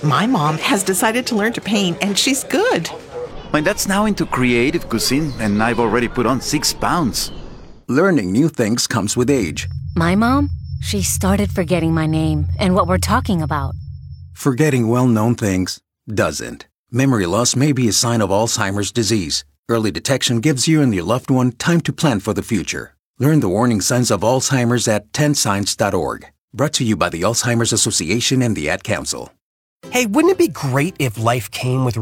My mom has decided to learn to paint, and she's good. My dad's now into creative cuisine, and I've already put on 6 pounds. Learning new things comes with age. My mom, she started forgetting my name and what we're talking about. Forgetting well-known things doesn't. Memory loss may be a sign of Alzheimer's disease. Early detection gives you and your loved one time to plan for the future. Learn the warning signs of Alzheimer's at 10signs.org. Brought to you by the Alzheimer's Association and the Ad Council. Hey, wouldn't it be great if life came with